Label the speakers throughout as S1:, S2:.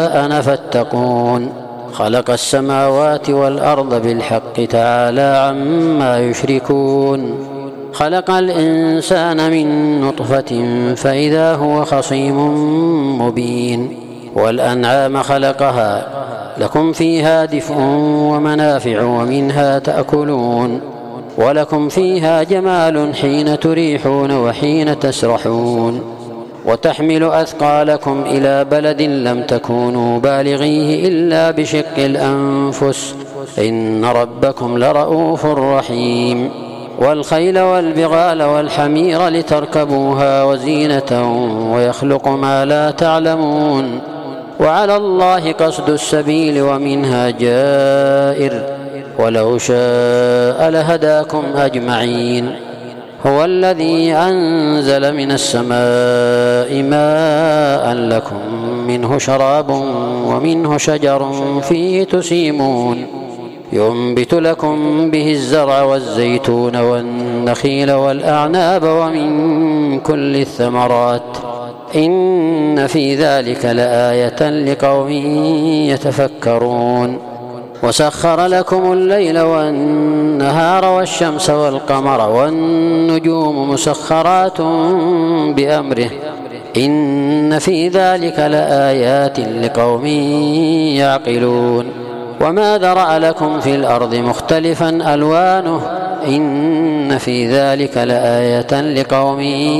S1: أنا فاتقون. خلق السماوات والأرض بالحق تعالى عما يشركون. خلق الإنسان من نطفة فإذا هو خصيم مبين. والأنعام خلقها لكم فيها دفء ومنافع ومنها تأكلون، ولكم فيها جمال حين تريحون وحين تسرحون، وتحمل أثقالكم إلى بلد لم تكونوا بالغيه إلا بشق الأنفس إن ربكم لرؤوف رحيم. والخيل والبغال والحمير لتركبوها وزينة ويخلق ما لا تعلمون. وعلى الله قصد السبيل ومنها جائر، ولو شاء لهداكم أجمعين. هو الذي أنزل من السماء ماء لكم منه شراب ومنه شجر فيه تسيمون، ينبت لكم به الزرع والزيتون والنخيل والأعناب ومن كل الثمرات، إن في ذلك لآية لقوم يتفكرون. وسخر لكم الليل والنهار والشمس والقمر والنجوم مسخرات بأمره، إن في ذلك لآيات لقوم يعقلون. وما ذرأ لكم في الأرض مختلفا ألوانه، إن في ذلك لآية لقوم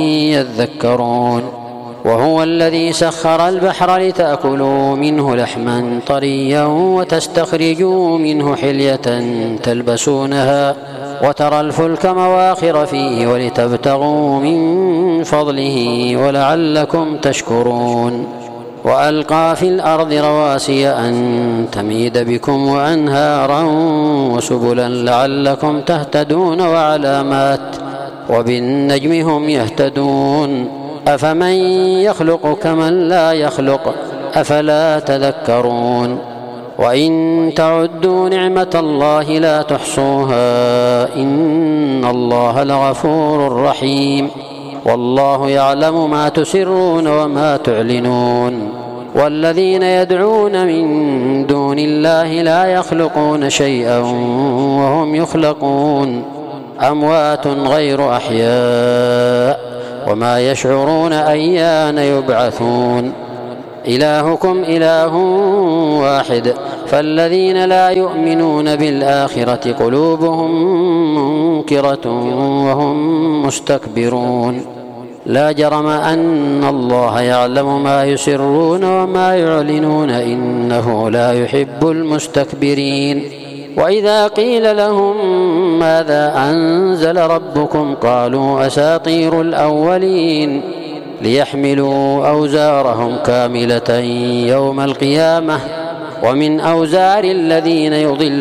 S1: يذكرون. وهو الذي سخر البحر لتأكلوا منه لحما طريا وتستخرجوا منه حلية تلبسونها، وترى الفلك مواخر فيه ولتبتغوا من فضله ولعلكم تشكرون. وألقى في الأرض رواسي أن تميد بكم وأنهارا وسبلا لعلكم تهتدون وعلامات، وبالنجم هم يهتدون. أفمن يخلق كمن لا يخلق أفلا تذكرون. وإن تعدوا نعمة الله لا تحصوها إن الله لغفور رحيم. والله يعلم ما تسرون وما تعلنون. والذين يدعون من دون الله لا يخلقون شيئا وهم يخلقون، أموات غير أحياء وما يشعرون أيان يبعثون. إلهكم إله واحد، فالذين لا يؤمنون بالآخرة قلوبهم منكرة وهم مستكبرون. لا جرم أن الله يعلم ما يسرون وما يعلنون إنه لا يحب المستكبرين. وإذا قيل لهم ماذا أنزل ربكم قالوا أساطير الأولين، ليحملوا أوزارهم كاملة يوم القيامة ومن أوزار الذين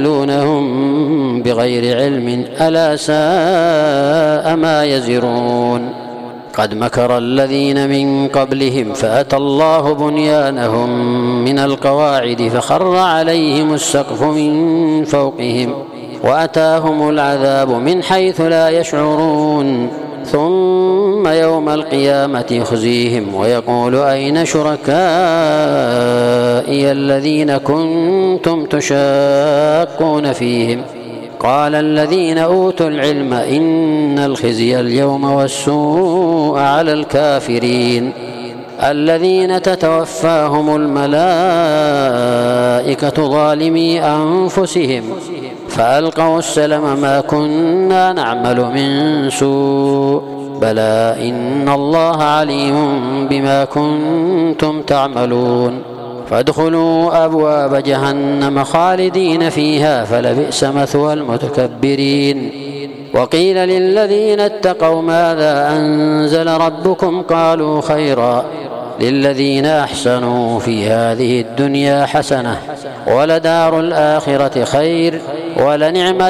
S1: يضلونهم بغير علم ألا ساء ما يزرون. قد مكر الذين من قبلهم فأتى الله بنيانهم من القواعد فخر عليهم السقف من فوقهم وأتاهم العذاب من حيث لا يشعرون. ثم يوم القيامة يخزيهم ويقول أين شركائي الذين كنتم تشاقون فيهم؟ قال الذين أوتوا العلم إن الخزي اليوم والسوء على الكافرين الذين تتوفاهم الملائكة ظالمي أنفسهم فألقوا السلم ما كنا نعمل من سوء بلى إن الله عليم بما كنتم تعملون. فادخلوا أبواب جهنم خالدين فيها فلبئس مثوى المتكبرين. وقيل للذين اتقوا ماذا أنزل ربكم قالوا خيرا للذين أحسنوا في هذه الدنيا حسنة ولدار الآخرة خير ولنعم